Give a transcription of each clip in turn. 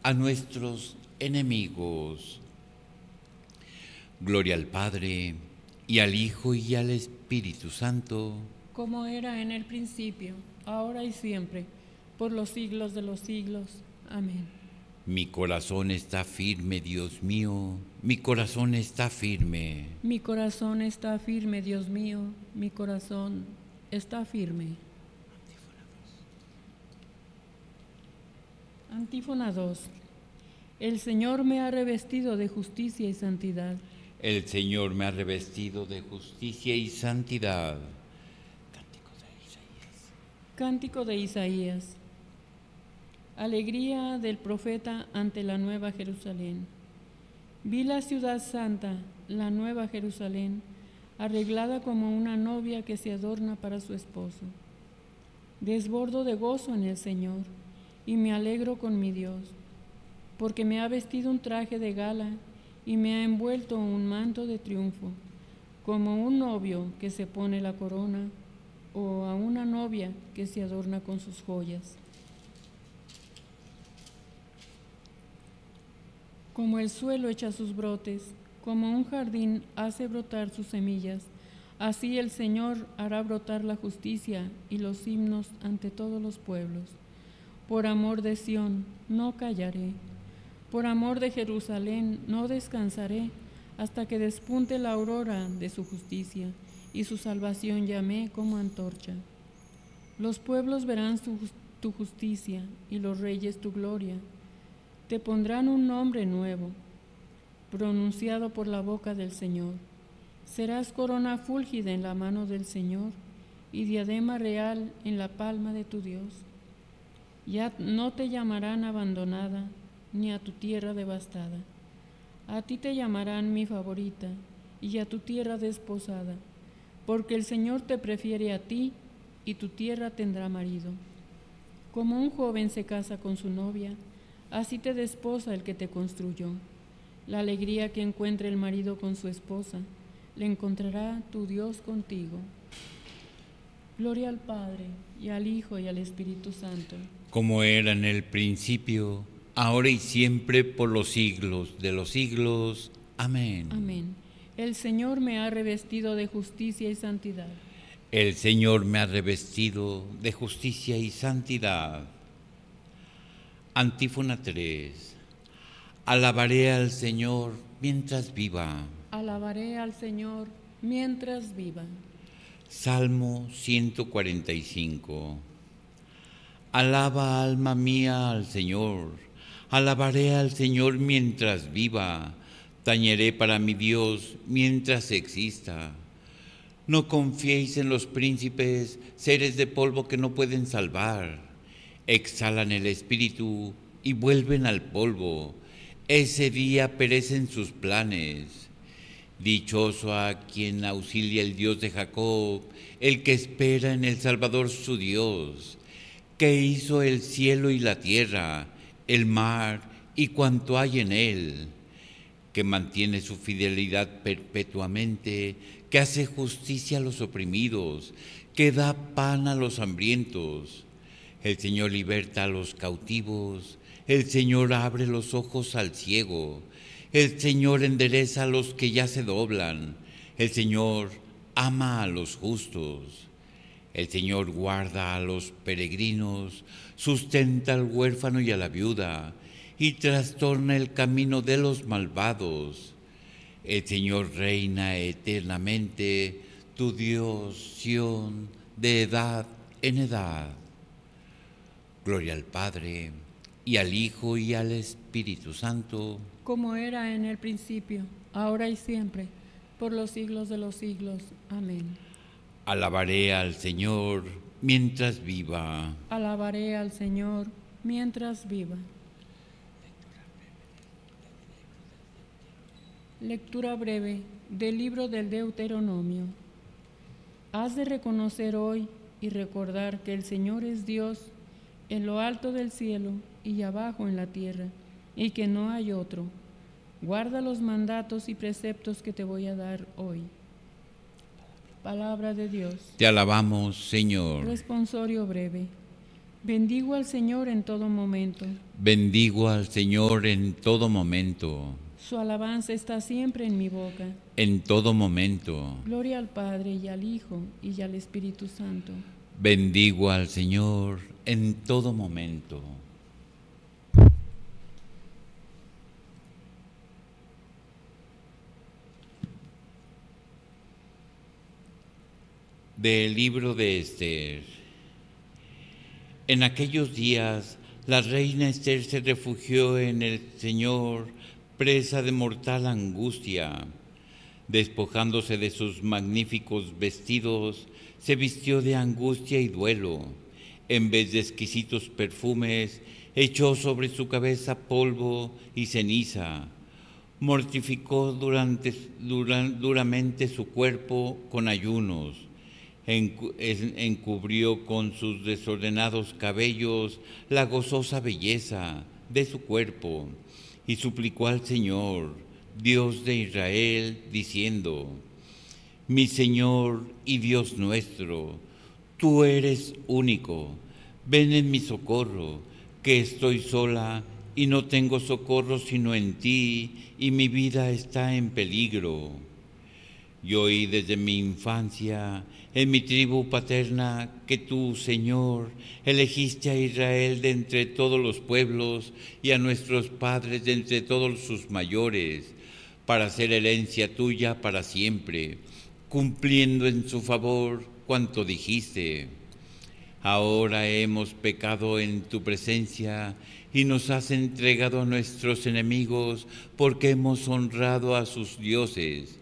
a nuestros enemigos. Gloria al Padre, y al Hijo, y al Espíritu Santo. Como era en el principio, ahora y siempre, por los siglos de los siglos. Amén. Mi corazón está firme, Dios mío, mi corazón está firme. Mi corazón está firme, Dios mío, mi corazón está firme. Antífona 2. El Señor me ha revestido de justicia y santidad. El Señor me ha revestido de justicia y santidad. Cántico de Isaías. Alegría del profeta ante la nueva Jerusalén. Vi la ciudad santa, la nueva Jerusalén, arreglada como una novia que se adorna para su esposo. Desbordo de gozo en el Señor y me alegro con mi Dios, porque me ha vestido un traje de gala y me ha envuelto un manto de triunfo, como un novio que se pone la corona o a una novia que se adorna con sus joyas. Como el suelo echa sus brotes, como un jardín hace brotar sus semillas, así el Señor hará brotar la justicia y los himnos ante todos los pueblos. Por amor de Sión no callaré, por amor de Jerusalén no descansaré, hasta que despunte la aurora de su justicia y su salvación llame como antorcha. Los pueblos verán tu justicia y los reyes tu gloria. Te pondrán un nombre nuevo, pronunciado por la boca del Señor. Serás corona fúlgida en la mano del Señor y diadema real en la palma de tu Dios. Ya no te llamarán abandonada, ni a tu tierra devastada. A ti te llamarán mi favorita, y a tu tierra desposada, porque el Señor te prefiere a ti, y tu tierra tendrá marido. Como un joven se casa con su novia, así te desposa el que te construyó. La alegría que encuentre el marido con su esposa, le encontrará tu Dios contigo. Gloria al Padre, y al Hijo, y al Espíritu Santo. Como era en el principio, ahora y siempre, por los siglos de los siglos. Amén. Amén. El Señor me ha revestido de justicia y santidad. El Señor me ha revestido de justicia y santidad. Antífona 3. Alabaré al Señor mientras viva. Alabaré al Señor mientras viva. Salmo 145. Alaba, alma mía, al Señor. Alabaré al Señor mientras viva. Tañeré para mi Dios mientras exista. No confiéis en los príncipes, seres de polvo que no pueden salvar. Exhalan el espíritu y vuelven al polvo. Ese día perecen sus planes. Dichoso a quien auxilia el Dios de Jacob, el que espera en el Salvador su Dios, que hizo el cielo y la tierra, el mar y cuanto hay en él, que mantiene su fidelidad perpetuamente, que hace justicia a los oprimidos, que da pan a los hambrientos. El Señor liberta a los cautivos, el Señor abre los ojos al ciego, el Señor endereza a los que ya se doblan, el Señor ama a los justos. El Señor guarda a los peregrinos, sustenta al huérfano y a la viuda, y trastorna el camino de los malvados. El Señor reina eternamente, tu Dios, Sión, de edad en edad. Gloria al Padre, y al Hijo, y al Espíritu Santo. Como era en el principio, ahora y siempre, por los siglos de los siglos. Amén. Alabaré al Señor mientras viva. Alabaré al Señor mientras viva. Lectura breve del libro del Deuteronomio. Has de reconocer hoy y recordar que el Señor es Dios en lo alto del cielo y abajo en la tierra, y que no hay otro. Guarda los mandatos y preceptos que te voy a dar hoy. Palabra de Dios. Te alabamos, Señor. Responsorio breve. Bendigo al Señor en todo momento. Bendigo al Señor en todo momento. Su alabanza está siempre en mi boca. En todo momento. Gloria al Padre y al Hijo y al Espíritu Santo. Bendigo al Señor en todo momento. Del libro de Esther. En aquellos días, la reina Esther se refugió en el Señor, presa de mortal angustia. Despojándose de sus magníficos vestidos, se vistió de angustia y duelo. En vez de exquisitos perfumes, echó sobre su cabeza polvo y ceniza. Mortificó duramente su cuerpo con ayunos. Encubrió con sus desordenados cabellos la gozosa belleza de su cuerpo y suplicó al Señor, Dios de Israel, diciendo: Mi Señor y Dios nuestro, tú eres único, ven en mi socorro, que estoy sola y no tengo socorro sino en ti, y mi vida está en peligro. Yo oí desde mi infancia, en mi tribu paterna, que tú, Señor, elegiste a Israel de entre todos los pueblos y a nuestros padres de entre todos sus mayores, para ser herencia tuya para siempre, cumpliendo en su favor cuanto dijiste. Ahora hemos pecado en tu presencia y nos has entregado a nuestros enemigos porque hemos honrado a sus dioses.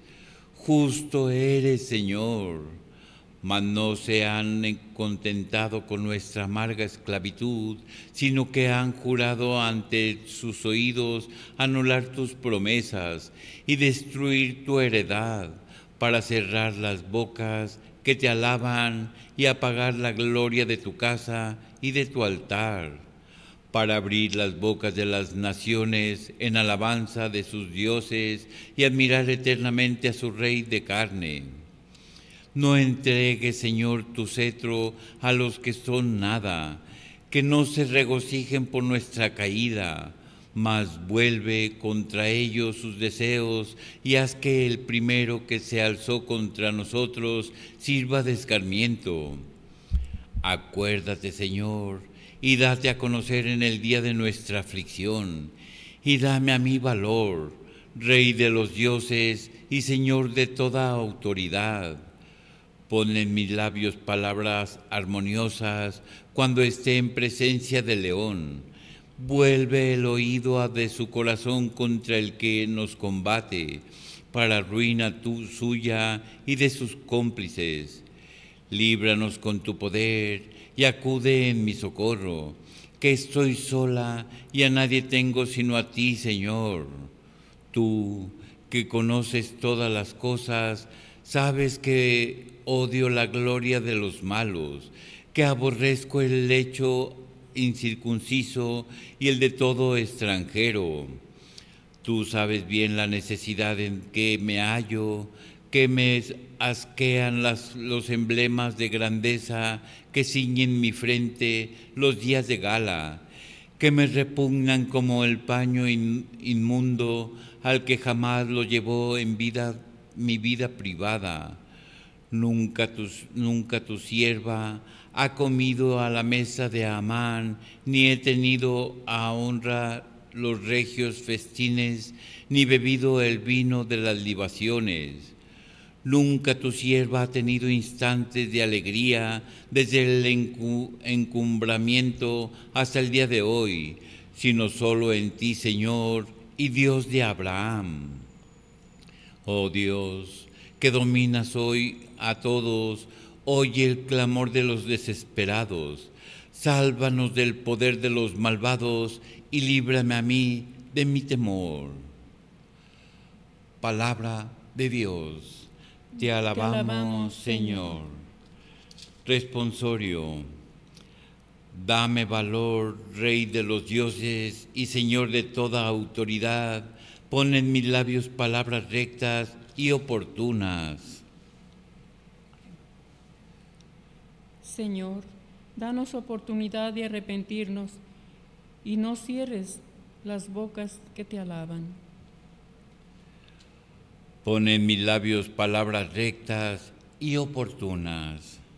Justo eres, Señor, mas no se han contentado con nuestra amarga esclavitud, sino que han jurado ante sus oídos anular tus promesas y destruir tu heredad, para cerrar las bocas que te alaban y apagar la gloria de tu casa y de tu altar, para abrir las bocas de las naciones en alabanza de sus dioses y admirar eternamente a su Rey de carne. No entregues, Señor, tu cetro a los que son nada, que no se regocijen por nuestra caída, mas vuelve contra ellos sus deseos y haz que el primero que se alzó contra nosotros sirva de escarmiento. Acuérdate, Señor, y date a conocer en el día de nuestra aflicción, y dame a mí valor, Rey de los dioses y Señor de toda autoridad. Pon en mis labios palabras armoniosas cuando esté en presencia del león. Vuelve el oído de su corazón contra el que nos combate, para ruina suya y de sus cómplices. Líbranos con tu poder y acude en mi socorro, que estoy sola y a nadie tengo sino a ti, Señor. Tú, que conoces todas las cosas, sabes que odio la gloria de los malos, que aborrezco el lecho incircunciso y el de todo extranjero. Tú sabes bien la necesidad en que me hallo, que me asquean los emblemas de grandeza que ciñen mi frente los días de gala, que me repugnan como el paño inmundo al que jamás lo llevó en vida mi vida privada. Nunca tu sierva ha comido a la mesa de Amán, ni he tenido a honra los regios festines, ni bebido el vino de las libaciones. Nunca tu sierva ha tenido instantes de alegría desde el encumbramiento hasta el día de hoy, sino solo en ti, Señor, y Dios de Abraham. Oh Dios, que dominas hoy a todos, oye el clamor de los desesperados. Sálvanos del poder de los malvados y líbrame a mí de mi temor. Palabra de Dios. Te alabamos, Señor. Responsorio. Dame valor, Rey de los dioses y Señor de toda autoridad. Pon en mis labios palabras rectas y oportunas. Señor, Danos oportunidad de arrepentirnos y no cierres las bocas que te alaban. Pon en mis labios palabras rectas y oportunas.